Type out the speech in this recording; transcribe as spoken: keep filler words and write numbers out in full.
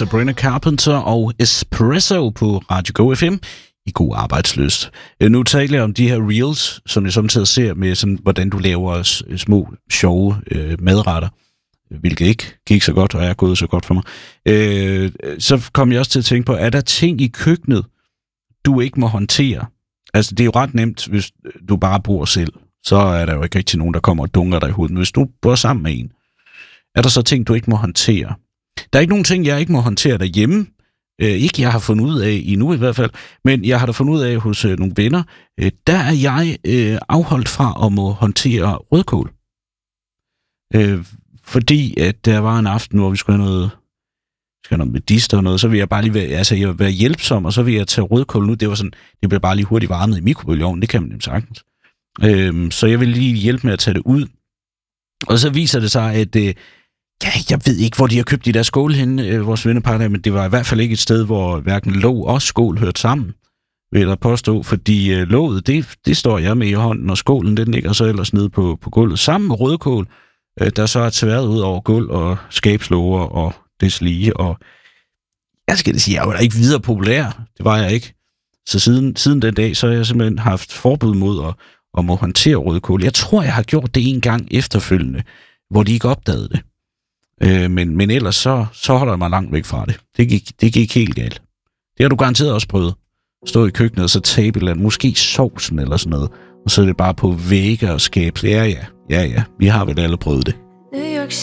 Sabrina Carpenter og Espresso på Radio Go F M i God Arbejdsløst. Nu taler jeg om de her reels, som jeg samtidig ser med, sådan, hvordan du laver små, sjove øh, madretter, hvilket ikke gik så godt, og er gået så godt for mig. Øh, så kom jeg også til at tænke på, er der ting i køkkenet, du ikke må håndtere? Altså, det er jo ret nemt, hvis du bare bor selv. Så er der jo ikke rigtig nogen, der kommer og dunker dig i hovedet. Men hvis du bor sammen med en, er der så ting, du ikke må håndtere? Der er ikke nogen ting, jeg ikke må håndtere derhjemme. Øh, ikke jeg har fundet ud af, endnu i hvert fald, men jeg har da fundet ud af hos øh, nogle venner. Øh, der er jeg øh, afholdt fra at må håndtere rødkål. Øh, fordi at der var en aften, hvor vi skulle have noget, skal have noget medister og noget, så vil jeg bare lige være, altså, jeg vil være hjælpsom, og så vil jeg tage rødkål nu. Det var sådan, det bliver bare lige hurtigt varmet i mikrobølgeovnen, det kan man jo sagtens. Øh, så jeg vil lige hjælpe med at tage det ud. Og så viser det sig, at øh, ja, jeg ved ikke, hvor de har købt de der skål henne, øh, vores vennerpar der, men det var i hvert fald ikke et sted, hvor hverken låg og skål hørte sammen, vil jeg da påstå, fordi øh, låget, det, det står jeg med i hånden, og skålen, den ligger så ellers nede på, på gulvet, sammen med rødkål, øh, der så er tværet ud over gulv og skabslåger og deslige, og jeg skal det sige, jeg var da ikke videre populær, det var jeg ikke. Så siden, siden den dag, så har jeg simpelthen haft forbud mod at, at må håndtere rødkål. Jeg tror, jeg har gjort det en gang efterfølgende, hvor de ikke opdagede det. Øh, men, men ellers så, så holder jeg mig langt væk fra det. Det gik, det gik helt galt. Det har du garanteret også prøvet. Stå i køkkenet og så tabe eller måske sovsen eller sådan noget. Og så er det bare på vægge og skab. Ja, ja, ja, ja. Vi har vel alle prøvet det.